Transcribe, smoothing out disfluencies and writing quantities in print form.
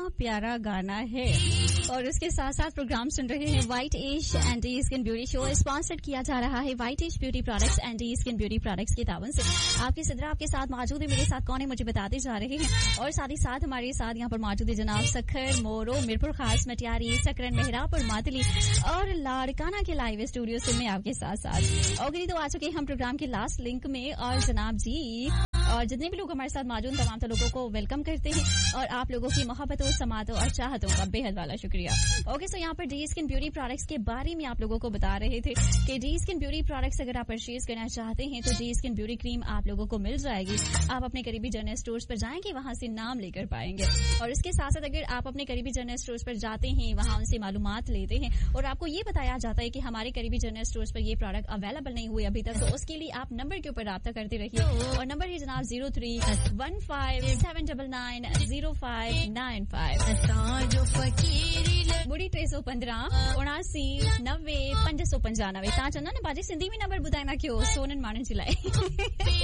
प्यारा गाना है। और उसके साथ साथ प्रोग्राम सुन रहे हैं white as and skin beauty show, sponsored किया जा रहा है white as beauty products and skin beauty products के तावन से। आपकी सिद्रा आपके साथ मौजूद है, मेरे साथ कौन है मुझे बताते जा रहे हैं। और साथ ही साथ हमारे साथ यहाँ पर मौजूद है जनाब सखर, मोरो, मिरपुर खास, मटियारी, सकरन, मेहरापुर, मातली और लाड़काना के लाइव स्टूडियो से मैं आपके साथ साथ। ओके, तो आ चुके हम प्रोग्राम के लास्ट लिंक में। और जनाब जी और जितने भी लोग हमारे साथ मौजूद तमाम तो लोगों को वेलकम करते हैं और आप लोगों की मोहब्बतों, समातों और चाहतों का बेहद वाला शुक्रिया। ओके, सो यहाँ पर डी स्किन ब्यूटी प्रोडक्ट्स के बारे में आप लोगों को बता रहे थे कि डी स्किन ब्यूटी प्रोडक्ट्स अगर आप परचेज करना चाहते हैं तो डी स्किन ब्यूटी क्रीम आप लोगों को मिल जाएगी। आप अपने करीबी जनरल स्टोर्स पर जाएंगे, वहां से नाम लेकर पाएंगे। और इसके साथ साथ अगर आप अपने करीबी जनरल स्टोर्स पर जाते हैं, वहां उनसे मालूमात लेते हैं और आपको ये बताया जाता है कि हमारे करीबी जनरल स्टोर्स पर ये प्रोडक्ट अवेलेबल नहीं हुए अभी तक, तो उसके लिए आप नंबर के ऊपर राब्ता करते रहिए। और नंबर है जनाब 0315790595 बुढ़ी 315 79 595। ता चंदा ने बाजी सिंधी में नंबर बुधाए ना क्यों सोनन मानन चिल्लाए।